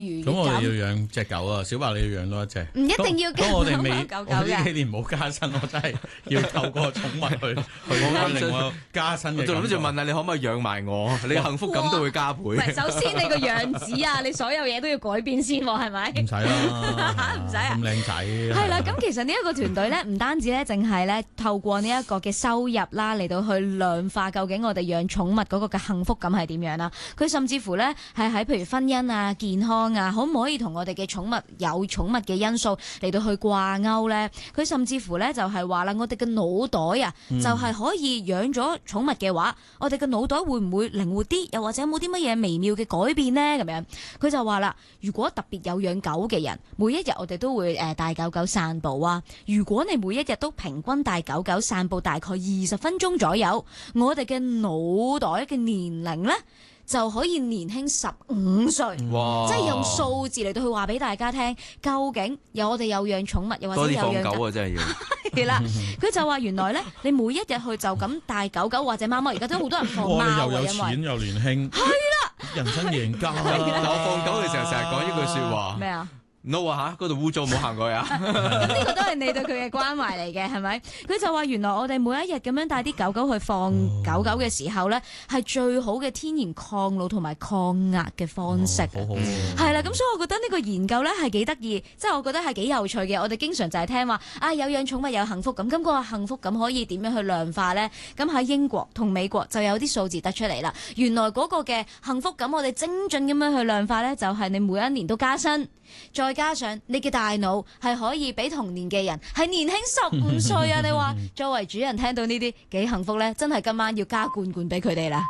咁我哋要養隻狗啊，小白你要養多一隻。 唔一定要咁我哋未， 狗狗我呢幾嘅。 年冇加薪，我真係要透過寵物去令我加薪嘅。 我仲諗住問下你可唔可以養埋我？你嘅幸福感都會加倍。 唔係，首先你個樣子啊，你所有嘢都要改變先喎，係咪？ 唔使啦， 唔使啊咁靚仔。 係啦，咁其實呢一個團隊咧，唔單止咧，淨係咧透過呢一個嘅收入啦，嚟到去量化究竟我哋養寵物嗰個嘅幸福感係點樣啦。佢甚至乎咧係喺譬如婚姻啊、健康啊，可唔可以同我哋嘅寵物有寵物嘅因素嚟到去掛鈎咧？佢甚至乎咧就係話啦，我哋嘅腦袋啊，就係可以養咗寵物嘅話，我哋嘅腦袋會唔會靈活啲？又或者有冇啲乜嘢微妙嘅改變呢？咁樣佢就話啦，如果特別有養狗嘅人，每一日我哋都會帶狗狗散步啊。如果你每一日都平均帶狗狗散步大概20分鐘左右，我哋嘅腦袋嘅年齡呢，就可以年輕15歲， 哇！ 即係用數字嚟到去話俾大家聽，究竟我哋有養寵物，又或者多啲有養放狗啊，真係要。 係啦，佢就話原來咧，你每一日去就咁帶狗狗或者貓貓，而家都好多人放貓哇！你又啊， 有因為錢又年輕，係啦，人生贏家嗱，我放狗嘅時候成日講一句説話咩啊？ ，no 啊嚇，嗰度污糟，唔好行過去啊！ 咁呢個都係你對佢嘅關懷嚟嘅，係咪？佢就話原來我哋每一日咁樣帶啲狗狗去放狗狗嘅時候咧，係最好嘅天然抗老同埋抗壓嘅方式。 好好。 係啦，咁所以我覺得呢個研究咧係幾得意，即係我覺得係幾有趣嘅。我哋經常就係聽話啊，有養寵物有幸福感，咁嗰個幸福感可以點樣去量化呢？咁喺英國同美國就有啲數字得出嚟啦。原來嗰個嘅幸福感，我哋精準咁樣去量化呢，就係你每一年都加薪，再加上你嘅大腦係可以比同年嘅人係年輕15歲啊！你話作為主人聽到呢啲幾幸福呢？真係今晚要加罐罐俾佢哋啦！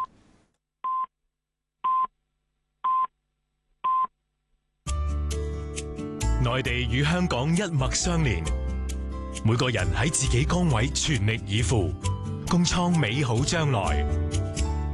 內地與香港一脈相連，每個人喺自己崗位全力以赴，共創美好將來。